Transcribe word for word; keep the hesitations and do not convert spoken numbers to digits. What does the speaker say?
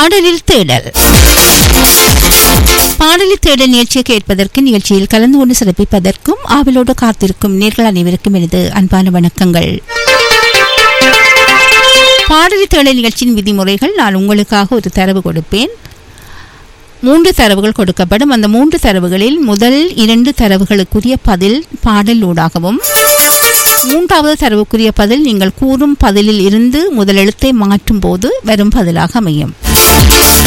பாடலில் தேடல் பாடலில் தேடல் நிகழ்ச்சியை கேட்பதற்கு நிகழ்ச்சியில் கலந்து கொண்டு சிறப்பிப்பதற்கும் ஆவலோடு காத்திருக்கும் நேர்கள் அனைவருக்கும் எனது அன்பான வணக்கங்கள். பாடலில் தேடல் நிகழ்ச்சியின் விதிமுறைகள்: நான் உங்களுக்காக ஒரு தரவு கொடுப்பேன். மூன்று தரவுகள் கொடுக்கப்படும். அந்த மூன்று தரவுகளில் முதல் இரண்டு தரவுகளுக்குரிய பதில் பாடல் ஊடாகவும், மூன்றாவது தரவுக்குரிய பதில் நீங்கள் கூறும் பதிலில் இருந்து முதல் எழுத்தை மாற்றும் போது வரும் பதிலாக அமையும்.